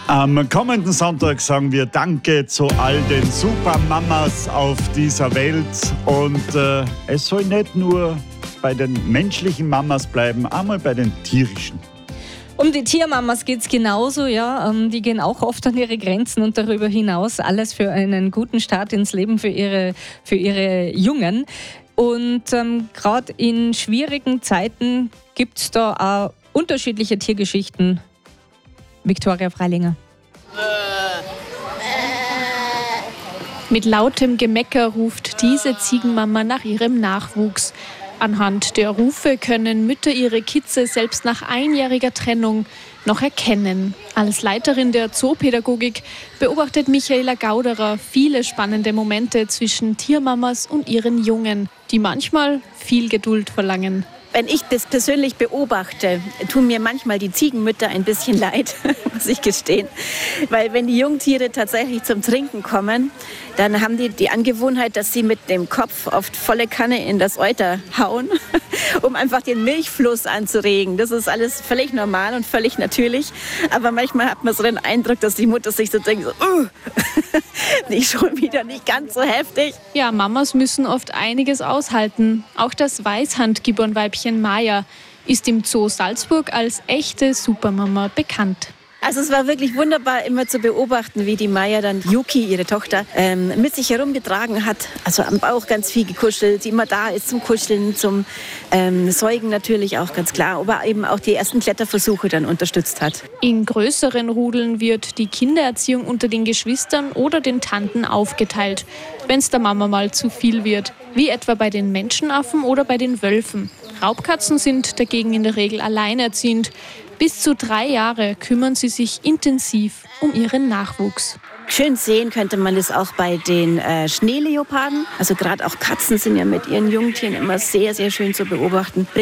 Am kommenden Sonntag sagen wir Danke zu all den Supermamas auf dieser Welt. Und es soll nicht nur bei den menschlichen Mamas bleiben, einmal bei den tierischen. Um die Tiermamas geht es genauso, ja. Die gehen auch oft an ihre Grenzen und darüber hinaus. Alles für einen guten Start ins Leben für ihre Jungen. Und gerade in schwierigen Zeiten gibt es da auch unterschiedliche Tiergeschichten. Viktoria Freilinger. Mit lautem Gemecker ruft diese Ziegenmama nach ihrem Nachwuchs. Anhand der Rufe können Mütter ihre Kitze selbst nach einjähriger Trennung noch erkennen. Als Leiterin der Zoopädagogik beobachtet Michaela Gauderer viele spannende Momente zwischen Tiermamas und ihren Jungen, die manchmal viel Geduld verlangen. Wenn ich das persönlich beobachte, tun mir manchmal die Ziegenmütter ein bisschen leid, muss ich gestehen. Weil wenn die Jungtiere tatsächlich zum Trinken kommen, dann haben die Angewohnheit, dass sie mit dem Kopf oft volle Kanne in das Euter hauen, um einfach den Milchfluss anzuregen. Das ist alles völlig normal und völlig natürlich. Aber manchmal hat man so den Eindruck, dass die Mutter sich so denkt, nicht schon wieder, nicht ganz so heftig. Ja, Mamas müssen oft einiges aushalten. Auch das Weißhandgibbonweibchen Maya ist im Zoo Salzburg als echte Supermama bekannt. Also es war wirklich wunderbar, immer zu beobachten, wie die Maya dann Yuki, ihre Tochter, mit sich herumgetragen hat. Also am Bauch ganz viel gekuschelt, sie immer da ist zum Kuscheln, zum Säugen natürlich auch ganz klar, aber eben auch die ersten Kletterversuche dann unterstützt hat. In größeren Rudeln wird die Kindererziehung unter den Geschwistern oder den Tanten aufgeteilt, wenn es der Mama mal zu viel wird, wie etwa bei den Menschenaffen oder bei den Wölfen. Raubkatzen sind dagegen in der Regel alleinerziehend. Bis zu 3 Jahre kümmern sie sich intensiv um ihren Nachwuchs. Schön sehen könnte man das auch bei den Schneeleoparden. Also gerade auch Katzen sind ja mit ihren Jungtieren immer sehr, sehr schön zu beobachten.